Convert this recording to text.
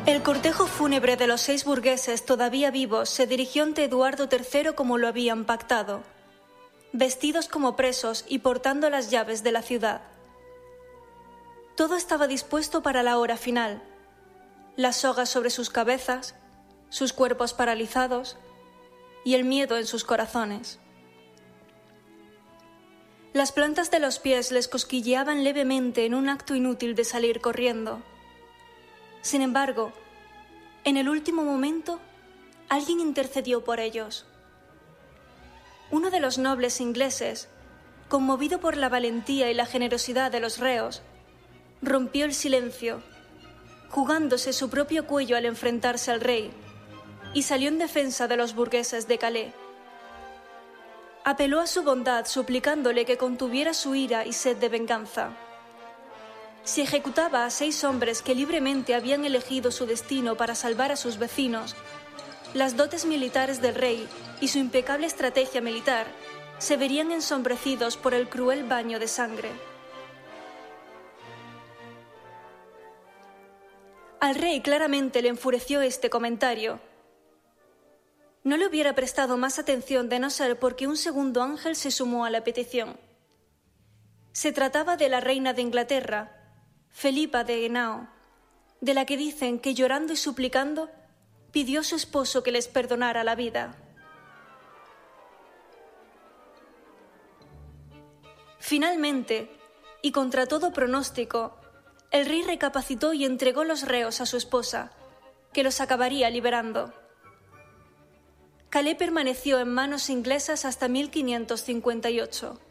El cortejo fúnebre de los 6 burgueses todavía vivos se dirigió ante Eduardo III como lo habían pactado, vestidos como presos y portando las llaves de la ciudad. Todo estaba dispuesto para la hora final, las sogas sobre sus cabezas, sus cuerpos paralizados y el miedo en sus corazones. Las plantas de los pies les cosquilleaban levemente en un acto inútil de salir corriendo. Sin embargo, en el último momento, alguien intercedió por ellos. Uno de los nobles ingleses, conmovido por la valentía y la generosidad de los reos, rompió el silencio, jugándose su propio cuello al enfrentarse al rey, y salió en defensa de los burgueses de Calais. Apeló a su bondad suplicándole que contuviera su ira y sed de venganza. Si ejecutaba a 6 hombres que libremente habían elegido su destino para salvar a sus vecinos, las dotes militares del rey y su impecable estrategia militar se verían ensombrecidos por el cruel baño de sangre. Al rey claramente le enfureció este comentario. No le hubiera prestado más atención de no ser porque un segundo ángel se sumó a la petición. Se trataba de la reina de Inglaterra, Felipa de Henao, de la que dicen que llorando y suplicando pidió a su esposo que les perdonara la vida. Finalmente, y contra todo pronóstico, el rey recapacitó y entregó los reos a su esposa, que los acabaría liberando. Calais permaneció en manos inglesas hasta 1558.